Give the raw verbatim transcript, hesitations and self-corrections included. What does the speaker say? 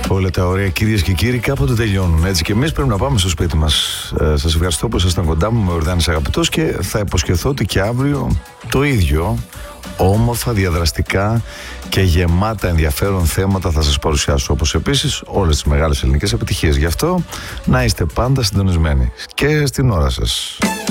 Όλα τα ωραία, κυρίες και κύριοι, κάποτε τελειώνουν. Έτσι και εμείς πρέπει να πάμε στο σπίτι μας. Ε, σας ευχαριστώ που ήσασταν κοντά μου. Με ο Ιορδάνης Αγαπητός και θα υποσχεθώ ότι και αύριο το ίδιο. Όμορφα, διαδραστικά και γεμάτα ενδιαφέρον θέματα θα σας παρουσιάσω, όπως επίσης όλες τις μεγάλες ελληνικές επιτυχίες. Γι' αυτό να είστε πάντα συντονισμένοι και στην ώρα σας.